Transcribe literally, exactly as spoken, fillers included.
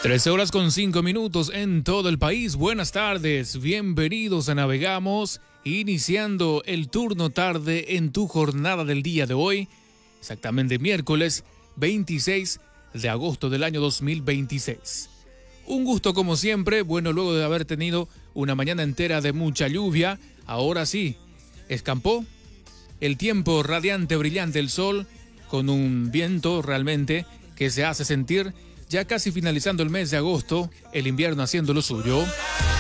trece horas con cinco minutos en todo el país. Buenas tardes, bienvenidos a Navegamos, iniciando el turno tarde en tu jornada del día de hoy, exactamente miércoles veintiséis de agosto del año dos mil veintiséis. Un gusto como siempre, bueno, luego de haber tenido una mañana entera de mucha lluvia, ahora sí, escampó el tiempo radiante, brillante, el sol, con un viento realmente que se hace sentir. Ya casi finalizando el mes de agosto, el invierno haciendo lo suyo.